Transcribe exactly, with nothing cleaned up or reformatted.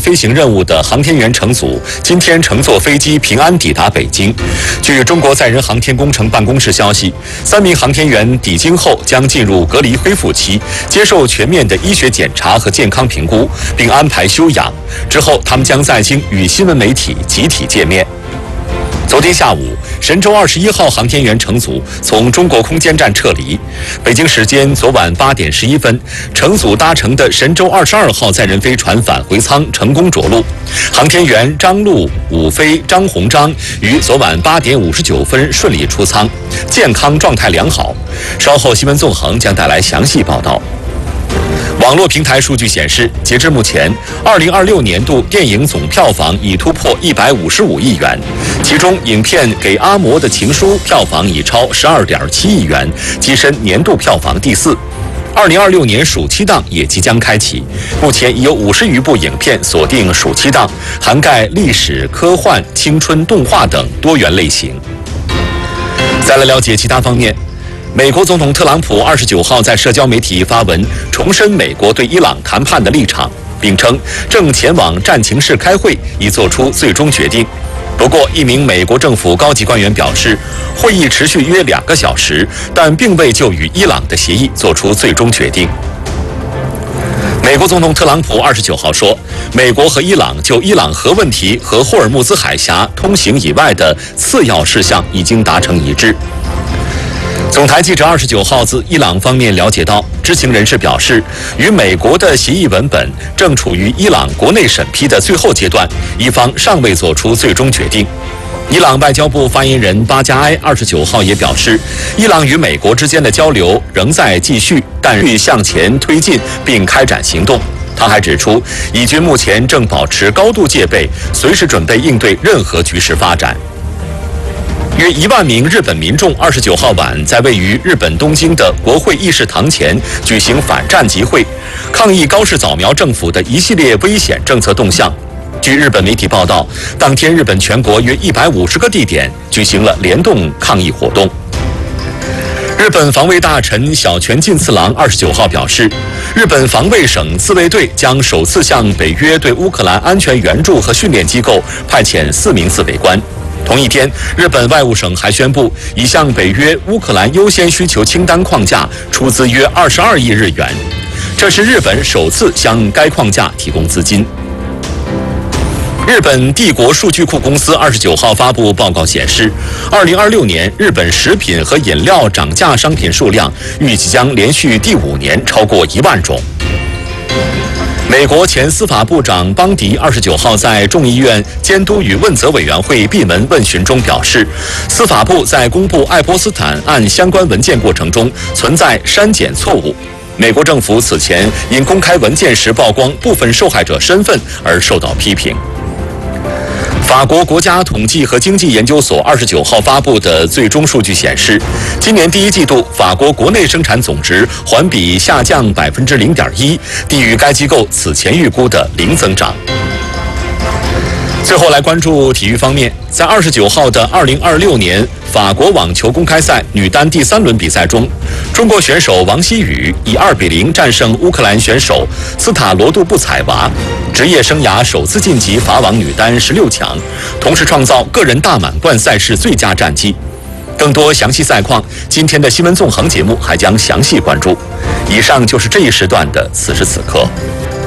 飞行任务的航天员乘组今天乘坐飞机平安抵达北京。据中国载人航天工程办公室消息，三名航天员抵京后将进入隔离恢复期，接受全面的医学检查和健康评估，并安排休养。之后，他们将在京与新闻媒体集体见面。昨天下午，神舟二十一号航天员乘组从中国空间站撤离。北京时间昨晚八点十一分，乘组搭乘的神舟二十二号载人飞船返回舱成功着陆。航天员张陆、武飞、张鸿章于昨晚八点五十九分顺利出舱，健康状态良好。稍后新闻纵横将带来详细报道。网络平台数据显示，截至目前，二零二六年度电影总票房已突破一百五十五亿元，其中影片《给阿嬷的情书》票房已超十二点七亿元，跻身年度票房第四。二零二六年暑期档也即将开启，目前已有五十余部影片锁定暑期档，涵盖历史、科幻、青春、动画等多元类型。再来了解其他方面。美国总统特朗普二十九号在社交媒体发文，重申美国对伊朗谈判的立场，并称正前往战情室开会，以做出最终决定。不过，一名美国政府高级官员表示，会议持续约两个小时，但并未就与伊朗的协议做出最终决定。美国总统特朗普二十九号说，美国和伊朗就伊朗核问题和霍尔木兹海峡通行以外的次要事项已经达成一致。总台记者二十九号自伊朗方面了解到，知情人士表示，与美国的协议文本正处于伊朗国内审批的最后阶段，伊方尚未做出最终决定。伊朗外交部发言人巴加埃二十九号也表示，伊朗与美国之间的交流仍在继续，但欲向前推进并开展行动。他还指出，以军目前正保持高度戒备，随时准备应对任何局势发展。约一万名日本民众二十九号晚在位于日本东京的国会议事堂前举行反战集会，抗议高市早苗政府的一系列危险政策动向。据日本媒体报道，当天日本全国约一百五十个地点举行了联动抗议活动。日本防卫大臣小泉进次郎二十九号表示，日本防卫省自卫队将首次向北约对乌克兰安全援助和训练机构派遣四名自卫官。同一天，日本外务省还宣布，已向北约乌克兰优先需求清单框架出资约二十二亿日元，这是日本首次向该框架提供资金。日本帝国数据库公司二十九号发布报告显示，二零二六年日本食品和饮料涨价商品数量预计将连续第五年超过一万种。美国前司法部长邦迪二十九号在众议院监督与问责委员会闭门问询中表示，司法部在公布爱泼斯坦案相关文件过程中存在删减错误。美国政府此前因公开文件时曝光部分受害者身份而受到批评。法国国家统计和经济研究所二十九号发布的最终数据显示，今年第一季度法国国内生产总值环比下降百分之零点一，低于该机构此前预估的零增长。最后来关注体育方面，在二十九号的二零二六年法国网球公开赛女单第三轮比赛中，中国选手王希雨以二比零战胜乌克兰选手斯塔罗杜布采娃，职业生涯首次晋级法网女单十六强，同时创造个人大满贯赛事最佳战绩。更多详细赛况，今天的新闻纵横节目还将详细关注。以上就是这一时段的此时此刻。